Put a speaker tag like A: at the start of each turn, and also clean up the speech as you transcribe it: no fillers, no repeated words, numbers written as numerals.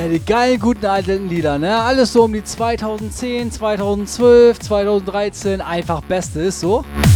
A: Die geilen, guten alten Lieder, ne? Alles so um die 2010, 2012, 2013. Einfach Beste ist so.